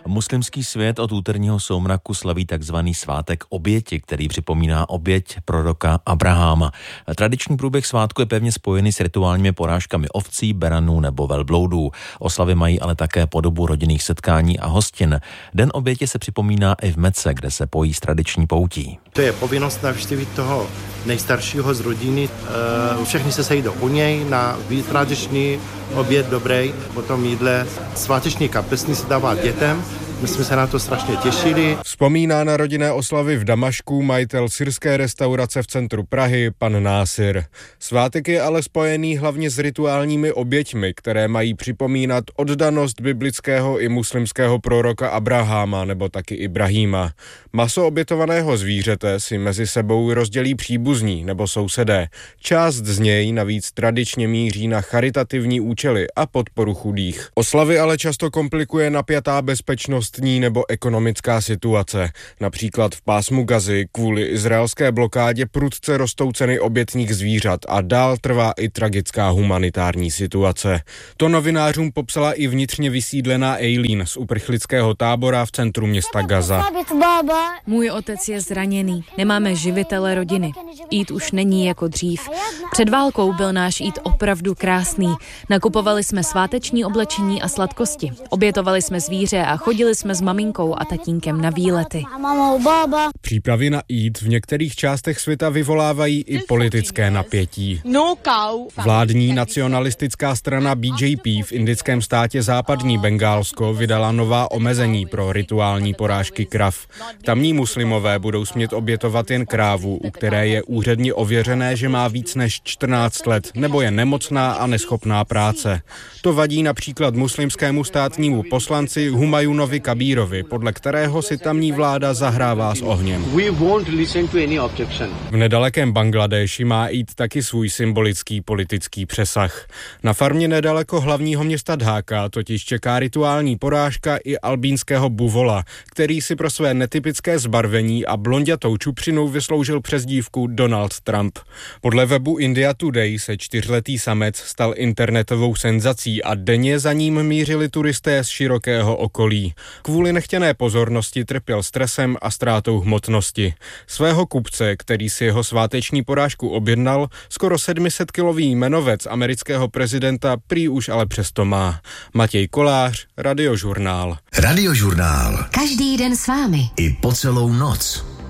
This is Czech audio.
Muslimský svět od úterního soumraku slaví takzvaný svátek oběti, který připomíná oběť proroka Abraháma. Tradiční průběh svátku je pevně spojený s rituálními porážkami ovcí, beranů nebo velbloudů. Oslavy mají ale také podobu rodinných setkání a hostin. Den oběti se připomíná i v Mece, kde se pojí s tradiční poutí. To je povinnost navštívit toho nejstaršího z rodiny. Všichni se sejdou u něj na tradiční oběd dobrý, potom jídle. Sváteční kapesní se dává dětem. My jsme se na to strašně těšili. Vzpomíná na rodinné oslavy v Damašku majitel syrské restaurace v centru Prahy, pan Násir. Svátek je ale spojený hlavně s rituálními oběťmi, které mají připomínat oddanost biblického i muslimského proroka Abraháma nebo taky Ibrahima. Maso obětovaného zvířete si mezi sebou rozdělí příbuzní nebo sousedé. Část z něj navíc tradičně míří na charitativní účely a podporu chudých. Oslavy ale často komplikuje napjatá bezpečnost nebo ekonomická situace. Například v pásmu Gazy kvůli izraelské blokádě prudce rostou ceny obětních zvířat a dál trvá i tragická humanitární situace. To novinářům popsala i vnitřně vysídlená Eileen z uprchlického tábora v centru města Gaza. Můj otec je zraněný. Nemáme živitele rodiny. Jít už není jako dřív. Před válkou byl náš jít opravdu krásný. Nakupovali jsme sváteční oblečení a sladkosti. Obětovali jsme zvíře a chodili jsme s maminkou a tatínkem na výlety. Přípravy na Eid v některých částech světa vyvolávají i politické napětí. Vládní nacionalistická strana BJP v indickém státě Západní Bengálsko vydala nová omezení pro rituální porážky krav. Tamní muslimové budou smět obětovat jen krávu, u které je úředně ověřené, že má víc než 14 let nebo je nemocná a neschopná práce. To vadí například muslimskému státnímu poslanci Humayunovi Kabírovi, podle kterého si tamní vláda zahrává s ohněm. V nedalekém Bangladéši má Eid taky svůj symbolický politický přesah. Na farmě nedaleko hlavního města Dháka totiž čeká rituální porážka i albínského buvola, který si pro své netypické zbarvení a blonďatou čupřinu vysloužil přezdívku Donald Trump. Podle webu India Today se 4letý samec stal internetovou senzací a denně za ním mířili turisté z širokého okolí. Kvůli nechtěné pozornosti trpěl stresem a ztrátou hmotnosti. Svého kupce, který si jeho sváteční porážku objednal, skoro 700kilový jmenovec amerického prezidenta prý už ale přesto má. Matěj Kolář, Radiožurnál. Radiožurnál. Každý den s vámi. I po celou noc.